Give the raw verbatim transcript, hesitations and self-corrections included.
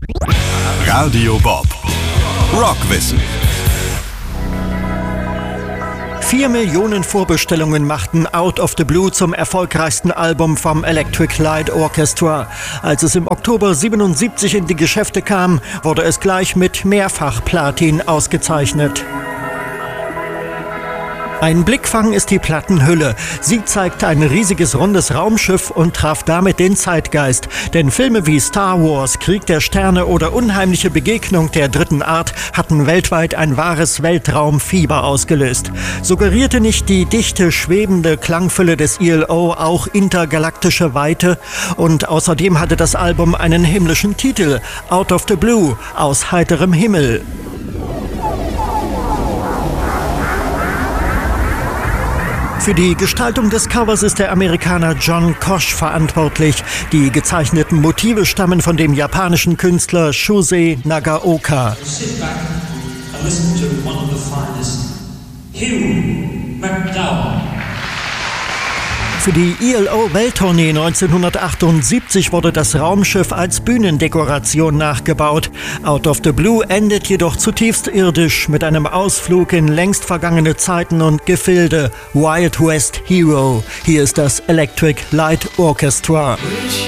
Radio Bob. Rockwissen. Vier Millionen Vorbestellungen machten Out of the Blue zum erfolgreichsten Album vom Electric Light Orchestra. Als es im Oktober siebenundsiebzig in die Geschäfte kam, wurde es gleich mit Mehrfach-Platin ausgezeichnet. Ein Blickfang ist die Plattenhülle. Sie zeigt ein riesiges rundes Raumschiff und traf damit den Zeitgeist. Denn Filme wie Star Wars, Krieg der Sterne oder Unheimliche Begegnung der dritten Art hatten weltweit ein wahres Weltraumfieber ausgelöst. Suggerierte nicht die dichte, schwebende Klangfülle des E L O auch intergalaktische Weite? Und außerdem hatte das Album einen himmlischen Titel: Out of the Blue, aus heiterem Himmel. Für die Gestaltung des Covers ist der Amerikaner John Kosh verantwortlich. Die gezeichneten Motive stammen von dem japanischen Künstler Shusei Nagaoka. Sit back and listen to one of the finest, Hugh McDowell. Für die E L O-Welttournee neunzehnhundertachtundsiebzig wurde das Raumschiff als Bühnendekoration nachgebaut. Out of the Blue endet jedoch zutiefst irdisch mit einem Ausflug in längst vergangene Zeiten und Gefilde. Wild West Hero. Hier ist das Electric Light Orchestra.